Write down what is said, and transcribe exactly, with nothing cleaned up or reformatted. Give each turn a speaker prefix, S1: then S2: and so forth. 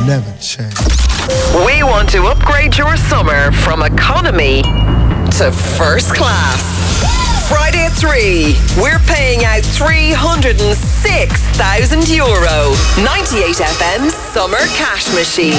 S1: never change.
S2: We want to upgrade your summer from economy to first class. Friday at three, we're paying out three hundred six thousand euro. ninety-eight F M Summer Cash Machine.